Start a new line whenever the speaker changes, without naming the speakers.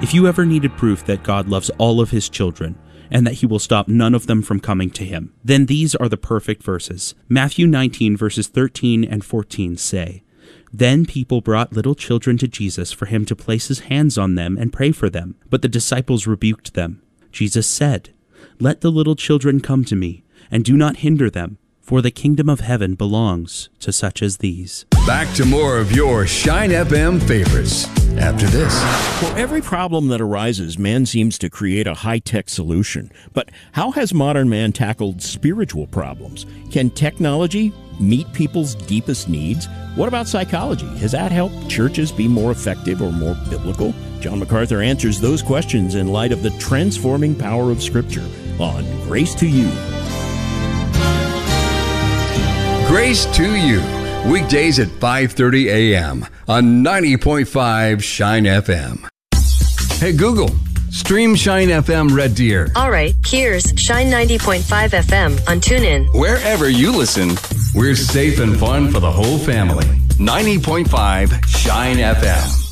If you ever needed proof that God loves all of his children, and that he will stop none of them from coming to him, then these are the perfect verses. Matthew 19 verses 13 and 14 say, "Then people brought little children to Jesus for him to place his hands on them and pray for them. But the disciples rebuked them. Jesus said, 'Let the little children come to me, and do not hinder them, for the kingdom of heaven belongs to such as these.'"
Back to more of your Shine FM favorites after this.
For every problem that arises, man seems to create a high-tech solution. But how has modern man tackled spiritual problems? Can technology meet people's deepest needs? What about psychology? Has that helped churches be more effective or more biblical? John MacArthur answers those questions in light of the transforming power of Scripture on Grace to You.
Grace to You, weekdays at 5:30 a.m. on 90.5 Shine FM. Hey Google, stream Shine FM Red Deer.
All right, here's Shine 90.5 FM on TuneIn.
Wherever you listen, we're safe and fun for the whole family. 90.5 Shine FM.